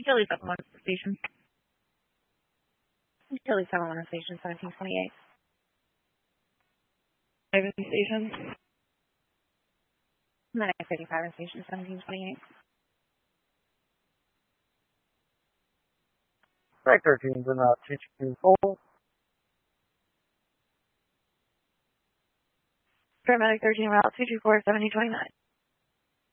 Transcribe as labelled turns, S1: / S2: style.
S1: Utility 711 station. Utility 711 station 1728. Private station. 955 station 1728.
S2: Strike 13 is in 224.
S1: Paramedic 13 route 224 7029.